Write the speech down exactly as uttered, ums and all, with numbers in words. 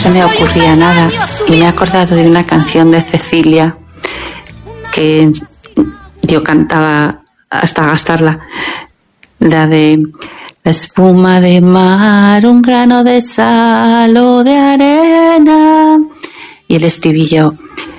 se me ocurría nada y me he acordado de una canción de Cecilia que yo cantaba hasta gastarla, la de la espuma de mar, un grano de sal o de arena, y el estribillo: